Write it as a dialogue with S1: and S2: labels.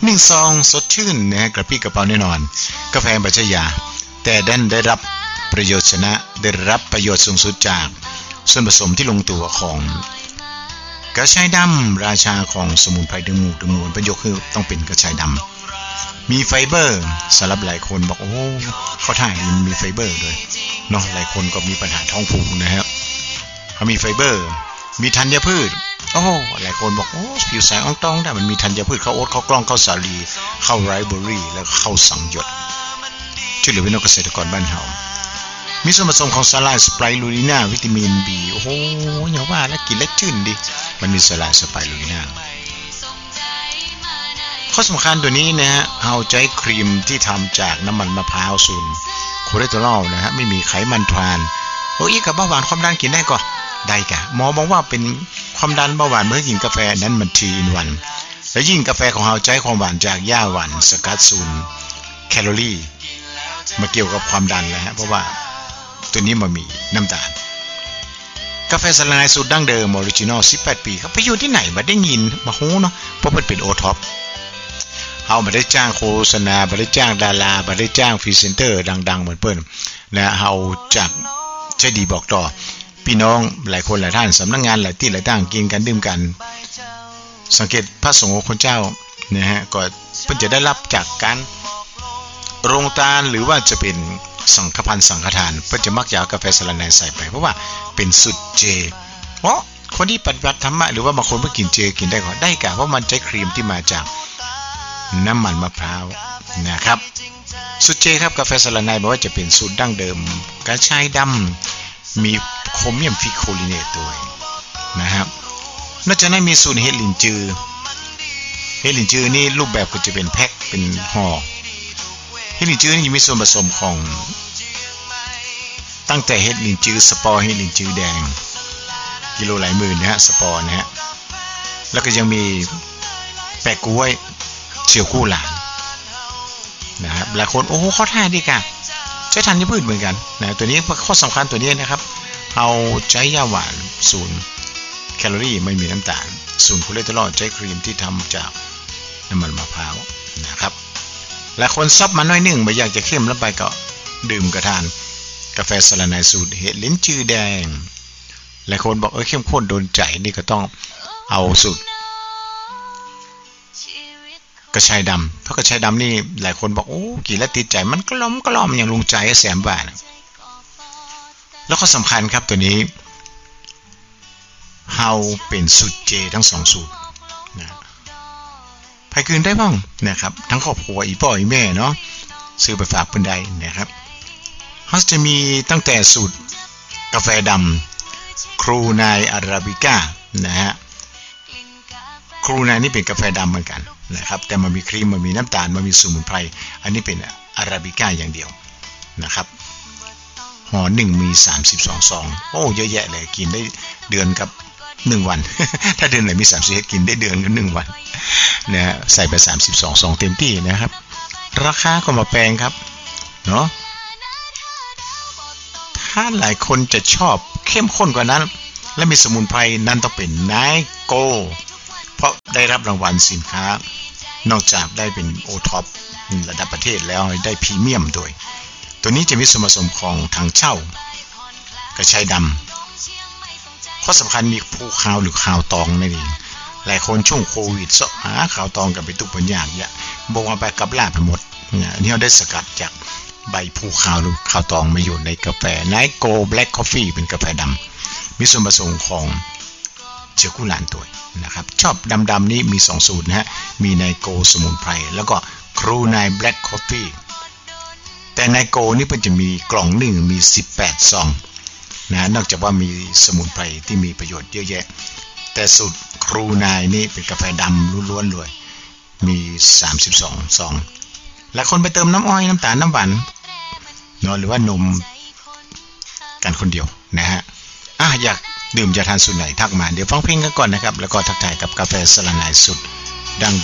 S1: 1 ซองสดชื่นนะกระปี้กระเป๋าแน่นอนกาแฟบัจยาแต่ดันได้รับประโยชน์ชนะได้รับประโยชน์สูงสุดจากส่วนผสมที่ลงตัวของกระชายดำราชาของสมุนไพรดึงมูลประโยชน์คือต้องเป็นกระชายดำมีไฟเบอร์สำหรับหลายคนบอกโอ้เขาถ่ายมันมีไฟเบอร์ด้วยเนาะหลายคนก็มีปัญหาท้องผูกนะครับเขามีไฟเบอร์มีธัญพืชโอ้หลายคนบอกโอ้ผิวใสอ่องตองได้มันมีธัญพืชข้าวโอ๊ตข้าวกล้องข้าวสาลีข้าวไรซ์เบอร์รี่แล้วข้าวสังหยดช่วยเหลือพี่น้องเกษตรกรบ้านเฮามีส่วนผสมของสาหร่ายสไปรูลิน่าวิตามิน B โอ้โหอย่าว่าแล้วกินแล้วชื่นดิมันมีสาหร่ายสไปรูลิน่าข้อสำคัญตัวนี้นะฮะเอาใจครีมที่ทำจากน้ำมันมะพร้าวสูตรคอเลสเตอรอลนะฮะไม่มีไขมันทรานโอ้ยกับเบาหวานความดันกินได้ก็ได้กะหมอบอกว่าเป็นความดันเบาหวานเมื่อกินกาแฟนั้นมัน3-in-1และยิ่งกาแฟของเราใช้ความหวานจากหญ้าหวานสกัดสูญแคลอรี่มาเกี่ยวกับความดันแล้วฮะเพราะว่าตัวนี้มันมีน้ำตาลกาแฟสาลายสูตรดั้งเดิมออริจินอล18 ปีครับไปอยู่ที่ไหนมาได้ยินมาฮู้เนาะเพราะมันเป็นโอท็อปเฮาไม่ได้จ้างโฆษณาไม่ได้จ้างดาราไม่ได้จ้างพรีเซนเตอร์ดังๆเหมือนเปิ้นนะเฮาจากใจดีบอกต่อพี่น้องหลายคนหลายท่านสำนักงานหลายที่หลายตั้งกินกันดื่มกันสังเกตพระสงฆ์คนเจ้านะฮะก็เพิ่นจะได้รับจากการโรงทานหรือว่าจะเป็นสังฆพันธ์สังฆทานเพิ่นจะมักจะเอากาแฟสาลายใส่ไปเพราะว่าเป็นสุดเจเพราะคนที่ปฏิบัติธรรมะหรือว่าบางคนเพิ่งกินเจกินได้ก็ได้กะเพราะมันใช้ครีมที่มาจากน้ำมันมะพร้าวนะครับสุดเจครับกาแฟสาลายบอกว่าจะเป็นสูตรดั้งเดิมกระชายดำมีโครเมียมฟิโคลิเนตด้วยนะครับนอกจากนั้นมีสูตรเฮดลินจือนี่รูปแบบก็จะเป็นแพ็คเป็นห่อเฮดลินจือนี่มีส่วนผสมของตั้งแต่เฮดลินจือสปอร์เฮดลินจือแดงกิโลหลายหมื่นนะฮะสปอร์นะฮะแล้วก็ยังมีแปะกล้วยเสี่ยวคู่หลานนะครับหลายคนโอ้โหข้อท่าดีกันใช้ธัญพืชเหมือนกันนะตัวนี้ข้อสำคัญตัวนี้นะครับเอาใช้ยาหวาน0 แคลอรี่ไม่มีน้ำตาล0 คอเลสเตอรอลใช้ครีมที่ทำจากน้ำมันมะพร้าวนะครับหลายคนซับมาหน่อยนึงไม่อยากจะเข้มแล้วไปก็ดื่มกระทานกาแฟสาลายสูตรเห็ดลิ้นจือแดงหลายคนบอกเข้มข้นโดนใจนี่ก็ต้องเอาสูตรกระชายดำเพราะกระชายดำนี่หลายคนบอกโอ้กินแล้วติดใจมันกล่อมอย่างลุงใจแสมบาทแล้วก็สำคัญครับตัวนี้เฮาเป็นสูตรเจทั้ง2สูตรนะไผคืนได้บ้างนะครับทั้งครอบครัวอีพ่ออีแม่เนาะซื้อไปฝากเพิ่นได้นะครับเฮาจะมีตั้งแต่สูตรกาแฟดำครูนายอาราบิก้านะฮะครูนายนี่เป็นกาแฟดำเหมือนกันนะครับแต่มันมีครีมมันมีน้ำตาลมันมีสมุนไพรอันนี้เป็นอาราบิก้าอย่างเดียวนะครับห่อ1มี32ซองโอ้เยอะแยะเลยกินได้เดือนกับ1วันถ้าเดือนไหนมี30กินได้เดือนกับ1วันนะฮะใส่ไป32ซองเต็มที่นะครับราคาก็มาแพงครับเนาะถ้าหลายคนจะชอบเข้มข้นกว่านั้นและมีสมุนไพรนั้นต้องเป็นไนโกเพราะได้รับรางวัลสินค้านอกจากได้เป็นโอท็อประดับประเทศแล้วได้พรีเมียมด้วยตัวนี้จะมีส่วนผสมของถังเช่ากระชายดำข้อสำคัญมีภูคาวหรือคาวตองนั่นเองหลายคนช่วงโควิดเสาะหาคาวตองกับไปตุกปัญญาเนี่ยบอกว่าไปกับลาไปหมดนี่เราได้สกัดจากใบภูคาวหรือคาวตองมาอยู่ในกาแฟไนโกแบล็คคอฟฟี่เป็นกาแฟดำมีส่วนผสมของเชื้อกุหลาบตัวนะครับชอบดำๆนี้มี2สูตรนะฮะมีไนโกสมุนไพรแล้วก็ครูนายแบล็คคอฟฟี่แต่ไนโกนี่มันจะมีกล่องหนึ่งมี18ซองนะนอกจากว่ามีสมุนไพรที่มีประโยชน์เยอะแยะแต่สูตรครูนายนี่เป็นกาแฟดำล้วนๆเลยมี32ซองหลายคนไปเติมน้ำอ้อยน้ำตาลน้ำหวานเนาะหรือว่านมกันคนเดียวนะฮะอยากดื่มจะทานสูตรไหนทักมาเดี๋ยวฟังเพลงกันก่อนนะครับแล้วก็ทักทายกับกาแฟสาลายสุดดั้งเดิม